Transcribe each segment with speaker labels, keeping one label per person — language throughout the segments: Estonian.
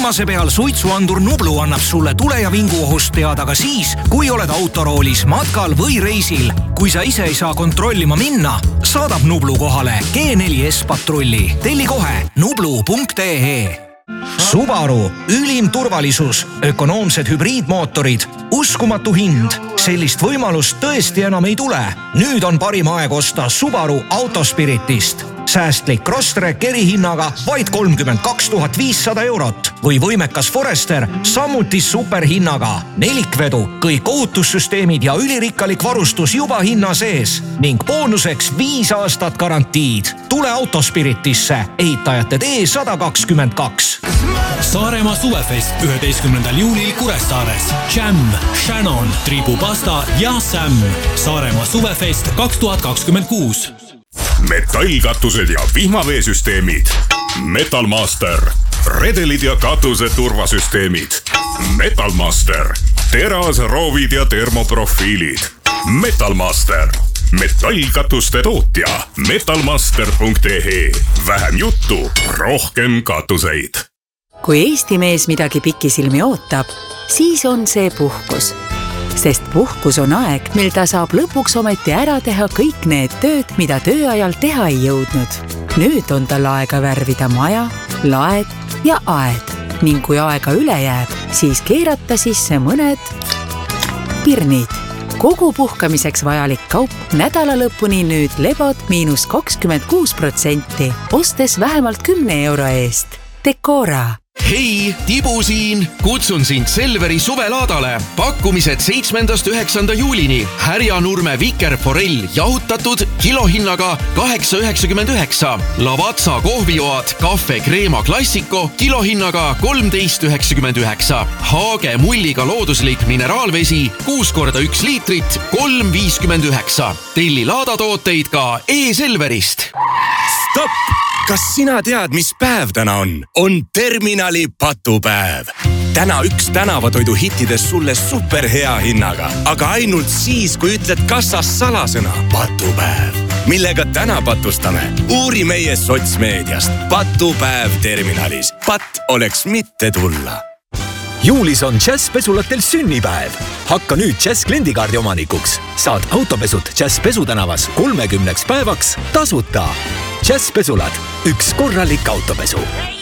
Speaker 1: Viimase peal suitsuandur Nublu annab sulle tule- ja vinguohust teada ka siis, kui oled autoroolis, matkal või reisil. Kui sa ise ei saa kontrollima minna, saadab Nublu kohale G4S patrulli. Telli kohe nublu.ee. Subaru, ülim turvalisus, ökonoomsed hübriidmootorid, uskumatu hind. Sellist võimalust tõesti enam ei tule. Nüüd on parim aeg osta Subaru Autospiritist. Säästlik Crosstrek erihinnaga vaid 32 500 eurot või võimekas Forester samuti superhinnaga. Nelikvedu, kõik ohutussüsteemid ja ülirikkalik varustus juba hinna sees ning boonuseks 5 aastat garantiid. Tule Autospiritisse, ehitajate tee 122.
Speaker 2: Saaremaa suvefest 11. juulil Kuressaares. Jam, Shannon, Tribupasta ja Sam. Saaremaa suvefest 2026.
Speaker 3: Metallkatused ja vihmaveesüsteemid. Metalmaster. Redelid ja katuse turvasüsteemid. Metalmaster. Terasroovid ja termoprofiilid. Metalmaster. Metallkatuste tootja. Metalmaster.ee. Vähem juttu, rohkem katuseid.
Speaker 4: Kui Eesti mees midagi pikisilmi ootab, siis on see puhkus. Sest puhkus on aeg, mil ta saab lõpuks ometi ära teha kõik need tööd, mida tööajal teha ei jõudnud. Nüüd on tal aega värvida maja, laed ja aed. Ning kui aega üle jääb, siis keerata sisse mõned pirnid. Kogu puhkamiseks vajalik kaup nädala lõpuni nüüd lebod -26%, ostes vähemalt 10 euro eest. Decora.
Speaker 5: Hei, Tibu siin! Kutsun sind Selveri suvelaadale. Pakkumised 7.–9. juulini. Härjanurme vikerforell jahutatud kilohinnaga 8,99. Lavazza kohvioad Cafe Crema Classico kilohinnaga 13,99. Haage mulliga looduslik mineraalvesi 6x1 liitrit 3,59. Telli laadatooteid ka e-Selverist.
Speaker 6: Stopp! Kas sina tead, mis päev täna on? On terminali patupäev. Täna üks tänavatoidu hittides sulle superhea hinnaga. Aga ainult siis, kui ütled kassas salasõna patupäev. Millega täna patustame? Uuri meie sotsmeediast. Patupäev terminalis. Pat oleks mitte tulla.
Speaker 7: Juulis on Jazz pesulatel sünnipäev. Hakka nüüd Jazz kliendikaardi omanikuks. Saad autopesud Jazz pesutänavas 30 päevaks tasuta. Jazz pesulad, üks korralik autopesu.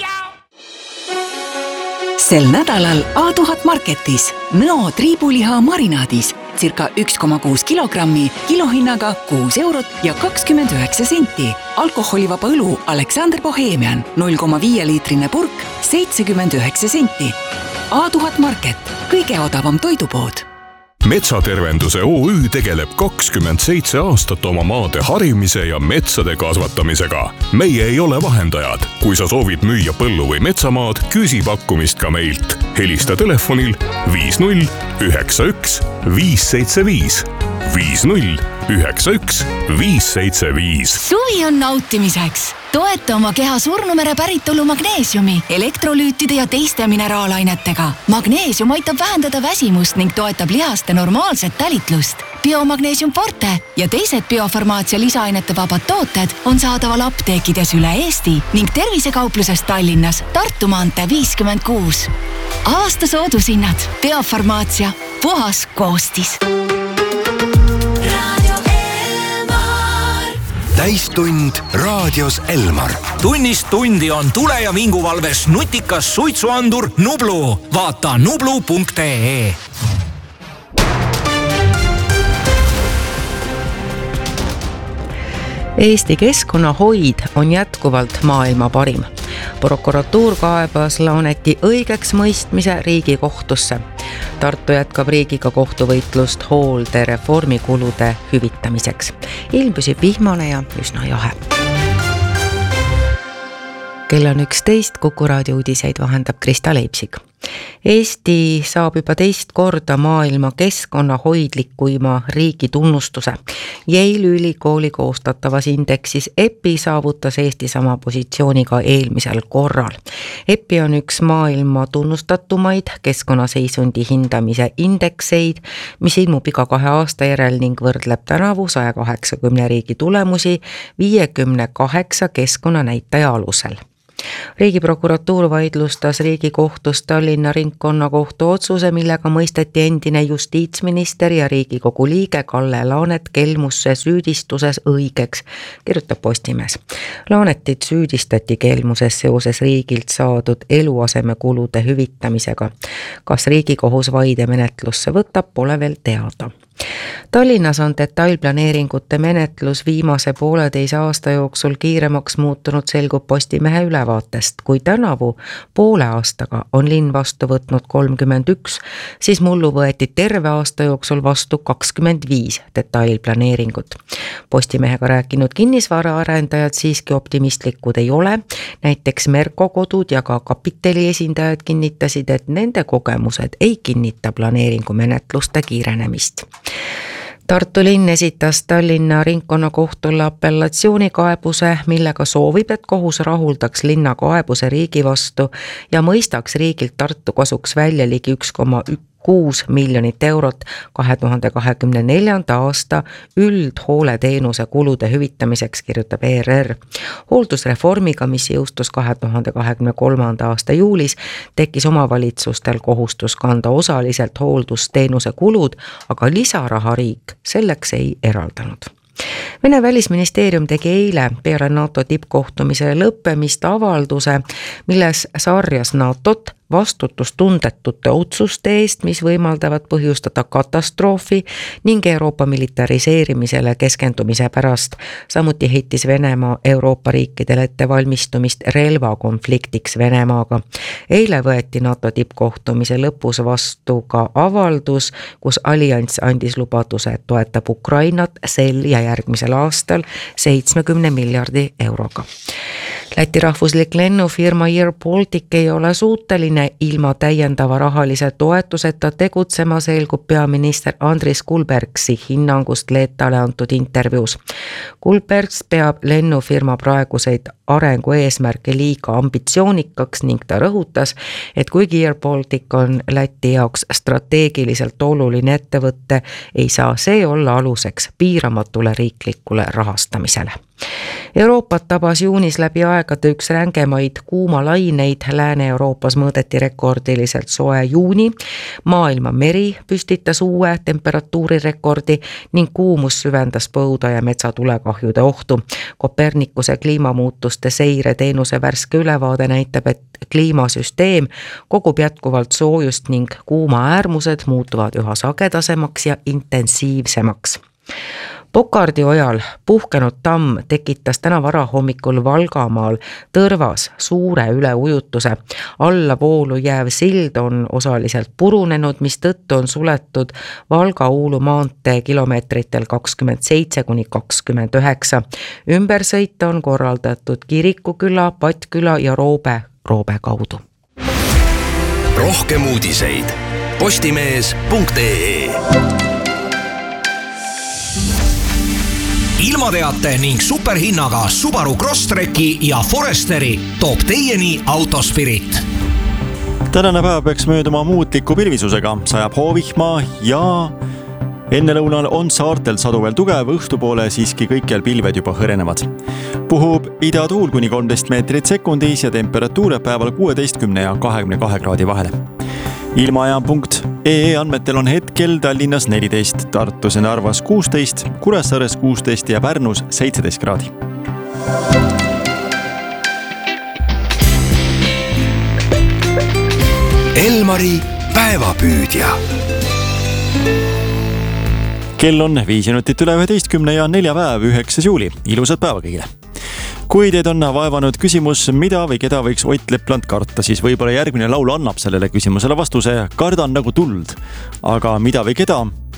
Speaker 4: Sel nädalal A1000 Marketis Nõo triibuliha marinaadis circa 1,6 kilogrammi kilohinnaga 6 eurot ja 29 senti. Alkoholivaba õlu Alexander Bohemian 0,5 liitrine purk 79 senti. A1000 Market, kõige odavam toidupood.
Speaker 3: Metsatervenduse OÜ tegeleb 27 aastat oma maade harimise ja metsade kasvatamisega. Meie ei ole vahendajad. Kui sa soovid müüa põllu või metsamaad, küsi pakkumist ka meilt. Helista telefonil 50 91 575. 50 91 575.
Speaker 8: Suvi on nautimiseks. Toeta oma keha surnumere päritolu magneesiumi, elektrolüütide ja teiste mineraalainetega. Magneesium aitab vähendada väsimust ning toetab lihaste normaalset tälitlust. Biomagneesium Forte ja teised biofarmaatsia lisaainete vabad tooted on saadaval apteekides üle Eesti ning tervisekaupluses Tallinnas Tartu maantee 56. Aasta soodushinnad. Biofarmaatsia. Puhas koostis.
Speaker 7: Täistund raadios Elmar.
Speaker 1: Tunnist tundi on tule- ja vinguvalves nutikas suitsuandur Nublu. Vaata nublu.ee.
Speaker 9: Eesti keskkonnahoid on jätkuvalt maailma parim. Prokuratuur kaebas Laaneti õigeks mõistmise Riigikohtusse. Tartu jätkab riigiga kohtuvõitlust hooldereformi kulude hüvitamiseks. Ilm püsib vihmane ja üsna jahe. Kell on 11, Kuku raadio uudiseid vahendab Krista Leipsik. Eesti saab juba teist korda maailma keskkonnahoidlikuima riigi tunnustuse. Yale ülikooli koostatavas indeksis EPI saavutas Eesti sama positsiooniga eelmisel korral. EPI on üks maailma tunnustatumaid keskkonnaseisundi hindamise indekseid, mis ilmub iga 2 aasta järel ning võrdleb tänavu 180 riigi tulemusi 58 keskkonnanäitaja alusel. Riigiprokuratuur vaidlustas Riigikohtus Tallinna ringkonnakohtu otsuse, millega mõisteti endine justiitsminister ja Riigikogu liige Kalle Laanet kelmusse süüdistuses õigeks, kirjutab Postimees. Laanetit süüdistati kelmuses seoses riigilt saadud eluasemekulude hüvitamisega. Kas Riigikohus vaidemenetlusse võtab, pole veel teada. Tallinnas on detailplaneeringute menetlus viimase 1,5 aasta jooksul kiiremaks muutunud, selgub Postimehe ülevaatest. Kui tänavu 1,5 aastaga on linn vastu võtnud 31, siis mullu võeti terve aasta jooksul vastu 25 detailplaneeringut. Postimehega rääkinud kinnisvaraarendajad siiski optimistlikud ei ole. Näiteks Merko kodud ja ka Kapitali esindajad kinnitasid, et nende kogemused ei kinnita planeeringumenetluste kiirenemist. Tartu linn esitas Tallinna ringkonnakohtule apellatsioonikaebuse, millega soovib, et kohus rahuldaks linna kaebuse riigi vastu ja mõistaks riigilt Tartu kasuks välja ligi 1,6 miljonit eurot 2024. aasta üldhooleteenuse kulude hüvitamiseks, kirjutab ERR. Hooldusreformiga, mis jõustus 2023. aasta juulis, tekkis omavalitsustel kohustus kanda osaliselt hooldusteenuse kulud, aga lisaraha riik selleks ei eraldanud. Vene välisministeerium tegi eile peale NATO tippkohtumise lõppemist avalduse, milles sarjas NATOt vastutustundetute otsuste eest, mis võimaldavad põhjustada katastroofi ning Euroopa militariseerimisele keskendumise pärast. Samuti heitis Venemaa Euroopa riikidele ettevalmistumist relvakonfliktiks Venemaaga. Eile võeti NATO tippkohtumise lõpus vastu ka avaldus, kus allianss andis lubaduse, et toetab Ukrainat sel ja järgmisel aastal 70 miljardi euroga. Läti rahvuslik lennufirma Air Baltic ei ole suuteline ilma täiendava rahalise toetuseta tegutsema, selgub peaminister Andris Kulbergsi hinnangust Leetale antud intervjuus. Kulbergs peab lennufirma praeguseid arengu eesmärke liiga ambitsioonikaks ning ta rõhutas, et kuigi Air Baltic on Läti jaoks strateegiliselt oluline ettevõtte, ei saa see olla aluseks piiramatule riiklikule rahastamisele. Euroopat tabas juunis läbi aegade üks rängemaid kuumalaineid. Lääne-Euroopas mõõdeti rekordiliselt soe juuni. Maailma meri püstitas uue temperatuurirekordi ning kuumus süvendas põuda ja metsatulekahjude ohtu. Kopernikuse kliimamuutuste seireteenuse värske ülevaade näitab, et kliimasüsteem kogub jätkuvalt soojust ning kuuma äärmused muutuvad üha sagedasemaks ja intensiivsemaks. Pokardi ojal puhkenud tamm tekitas täna varahommikul Valgamaal Tõrvas suure üleujutuse. Allavoolu jääv sild on osaliselt purunenud, mistõttu on suletud Valga-Uulu maantee kilomeetritel 27–29. Ümbersõit on korraldatud Kirikuküla, Patküla ja Roobe kaudu.
Speaker 6: Rohkem uudiseid postimees.ee.
Speaker 1: Ilmateate ning superhinnaga Subaru Crosstreki ja Foresteri toob teieni Autospirit.
Speaker 10: Tänane päev peaks mööduma muutliku pilvisusega, sajab hoovihma ja ennelõunal on saartel sadu veel tugev, õhtupoole siiski kõikjal pilved juba hõrenevad. Puhub idatuul kuni 13 meetrit sekundis ja temperatuure päeval 16 ja 22 kraadi vahele. Ilmaaja.ee andmetel on hetkel Tallinnas 14, Tartus ja Narvas 16, Kuressaares 16 ja Pärnus 17 kraadi.
Speaker 6: Elmari päevapüüdja.
Speaker 10: Kell on 5 minutit üle 11 ja neljapäev 9. juuli. Ilusat päeva kõigile. Kui teid on vaevanud küsimus, mida või keda võiks Ott Lepland karta, siis võib-olla järgmine laul annab sellele küsimusele vastuse. Kardan nagu tuld. Aga mida või keda,